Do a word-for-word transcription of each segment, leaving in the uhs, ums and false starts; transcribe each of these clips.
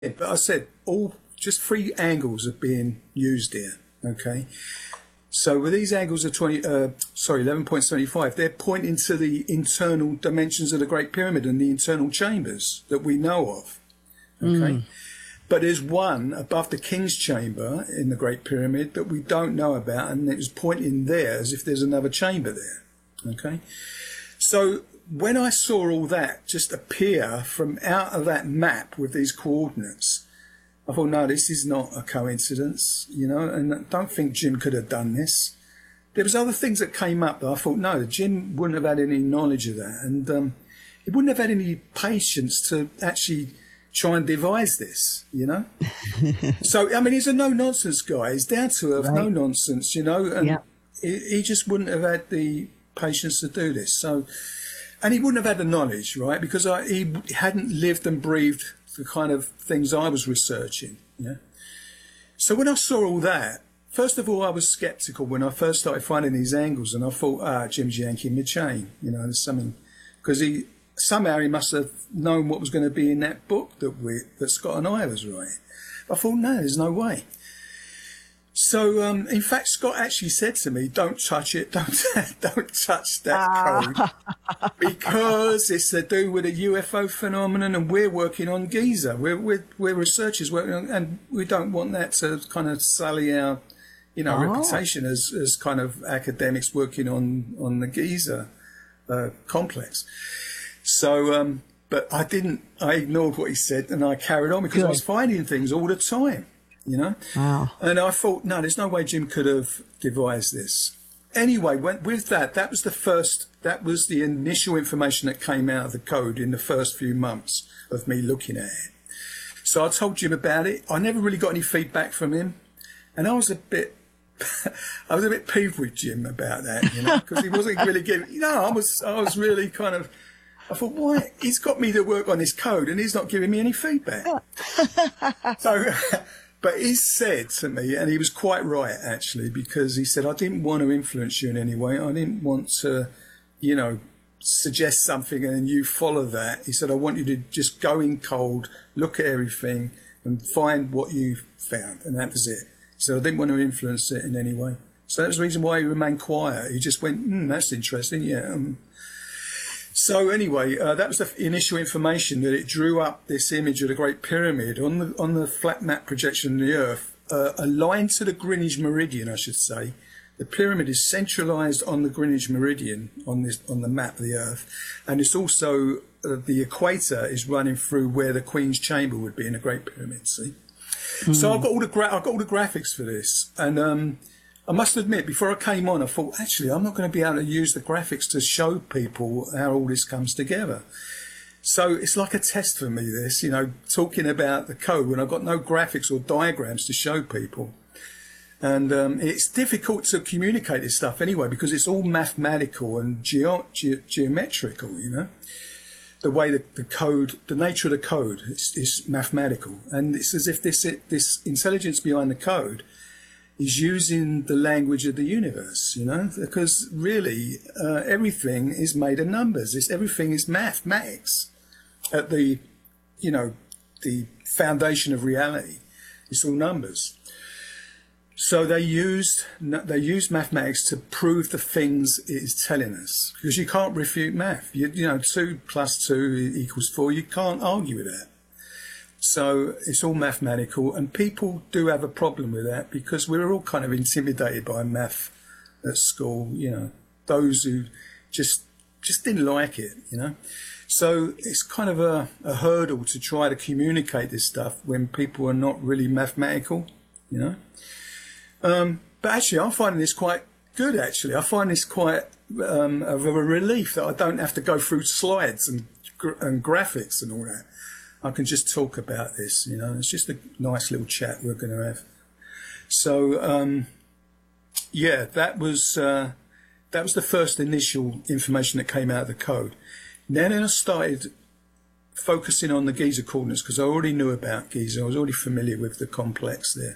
but I said all just three angles are being used here. Okay, so with these angles of twenty, uh, sorry, eleven point seven five, they're pointing to the internal dimensions of the Great Pyramid and the internal chambers that we know of. Okay, mm. But there's one above the King's Chamber in the Great Pyramid that we don't know about, and it was pointing there as if there's another chamber there. Okay, so when I saw all that just appear from out of that map with these coordinates, I thought, no, this is not a coincidence, you know, and I don't think Jim could have done this. There was other things that came up that I thought, no, Jim wouldn't have had any knowledge of that, and um, he wouldn't have had any patience to actually try and devise this, you know. So, I mean, he's a no-nonsense guy. He's down to earth, right. No-nonsense, you know, and yep. he, he just wouldn't have had the patience to do this. So, and he wouldn't have had the knowledge, right, because I, he hadn't lived and breathed the kind of things I was researching. Yeah. So when I saw all that, first of all, I was sceptical when I first started finding these angles, and I thought, ah, Jim's yanking my chain, you know, there's something, because he somehow he must have known what was going to be in that book that we that Scott and I was writing. I thought, no, there's no way. So, um, in fact, Scott actually said to me, don't touch it, don't don't touch that code, because it's to do with a U F O phenomenon, and we're working on Giza. We're, we're, we're researchers working on, and we don't want that to kind of sully our, you know, oh. reputation as, as kind of academics working on, on the Giza uh, complex. So, um, but I didn't, I ignored what he said, and I carried on because Good. I was finding things all the time. You know, wow. And I thought, no, there's no way Jim could have devised this. Anyway, when, with that, that was the first, that was the initial information that came out of the code in the first few months of me looking at it. So I told Jim about it. I never really got any feedback from him, and I was a bit, I was a bit peeved with Jim about that, you know, because he wasn't really giving. You know, I was, I was really kind of. I thought, why? He's got me to work on this code, and he's not giving me any feedback. So. But he said to me, and he was quite right, actually, because he said, I didn't want to influence you in any way. I didn't want to, you know, suggest something and you follow that. He said, I want you to just go in cold, look at everything and find what you found. And that was it. He said, I didn't want to influence it in any way. So that was the reason why he remained quiet. He just went, hmm, that's interesting, yeah. Um, So anyway, uh, that was the initial information, that it drew up this image of the Great Pyramid on the on the flat map projection of the Earth, uh, aligned to the Greenwich Meridian, I should say. The pyramid is centralised on the Greenwich Meridian on this on the map of the Earth, and it's also uh, the equator is running through where the Queen's Chamber would be in the Great Pyramid. See, mm. So I've got all the gra I've got all the graphics for this, and um, I must admit, before I came on, I thought, actually, I'm not going to be able to use the graphics to show people how all this comes together. So it's like a test for me, this, you know, talking about the code when I've got no graphics or diagrams to show people. And um, it's difficult to communicate this stuff anyway, because it's all mathematical and geo ge geometrical, you know. The way that the code, the nature of the code is, is mathematical. And it's as if this, this intelligence behind the code is using the language of the universe, you know, because really uh, everything is made of numbers. It's, everything is mathematics at the, you know, the foundation of reality. It's all numbers. So they used, they used mathematics to prove the things it is telling us, because you can't refute math. You, you know, two plus two equals four. You can't argue with that. So it's all mathematical, and people do have a problem with that because we're all kind of intimidated by math at school, you know, those who just just didn't like it, you know. So it's kind of a, a hurdle to try to communicate this stuff when people are not really mathematical, you know. Um, but actually, I'm finding this quite good, actually. I find this quite um, of a relief that I don't have to go through slides and, and graphics and all that. I can just talk about this, you know. It's just a nice little chat we're going to have. So, um, yeah, that was uh, that was the first initial information that came out of the code. Then I started focusing on the Giza coordinates because I already knew about Giza. I was already familiar with the complex there.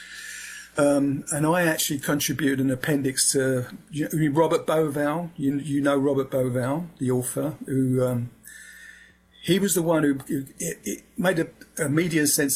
Um, and I actually contributed an appendix to you, Robert Bauval. You, you know Robert Bauval, the author, who... Um, He was the one who, who it, it made a, a media sensation